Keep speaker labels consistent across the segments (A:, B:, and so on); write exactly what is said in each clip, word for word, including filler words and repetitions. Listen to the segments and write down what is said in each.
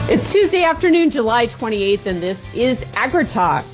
A: It's Tuesday afternoon, July twenty-eighth, and this is AgriTalk.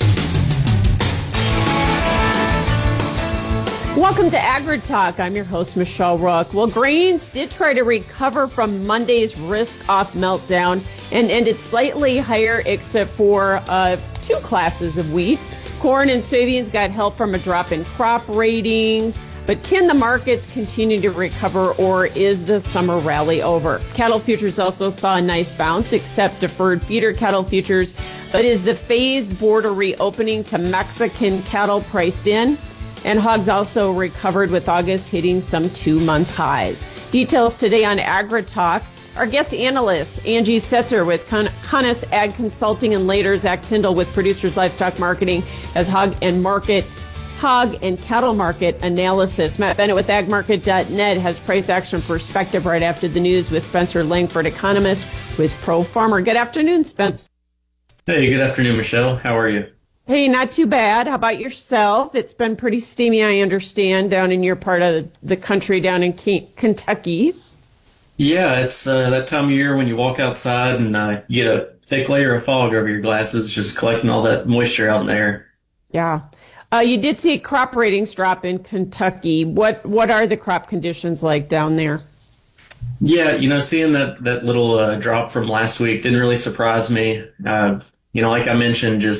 A: Welcome to AgriTalk. I'm your host, Michelle Rook. Well, grains did try to recover from Monday's risk-off meltdown and ended slightly higher except for uh, two classes of wheat. Corn and soybeans got help from a drop in crop ratings. But can the markets continue to recover, or is the summer rally over? Cattle futures also saw a nice bounce, except deferred feeder cattle futures. But is the phased border reopening to Mexican cattle priced in? And hogs also recovered, with August hitting some two-month highs. Details today on AgriTalk. Our guest analyst, Angie Setzer with Con- Conus Ag Consulting, and later Zach Tyndall with Producers Livestock Marketing as hog and market hog and cattle market analysis. Matt Bennett with ag market dot net has price action perspective right after the news with Spencer Langford, economist with Pro Farmer. Good afternoon, Spence.
B: Hey, good afternoon, Michelle. How are you?
A: Hey, not too bad. How about yourself? It's been pretty steamy, I understand, down in your part of the country, down in K- Kentucky.
B: Yeah, it's uh, that time of year when you walk outside and uh, you get a thick layer of fog over your glasses, just collecting all that moisture out in the air.
A: Yeah. Uh, you did see crop ratings drop in Kentucky. What what are the crop conditions like down there?
B: Yeah, you know, seeing that that little uh, drop from last week didn't really surprise me. Uh, you know, like I mentioned, just